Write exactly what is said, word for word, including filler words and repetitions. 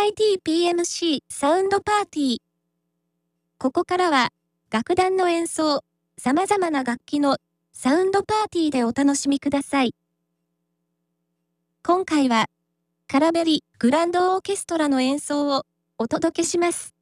イティーピーエムシー サウンドパーティー。ここからは、楽団の演奏、様々な楽器のサウンドパーティーでお楽しみください。今回は、カラベリグランドオーケストラの演奏をお届けします。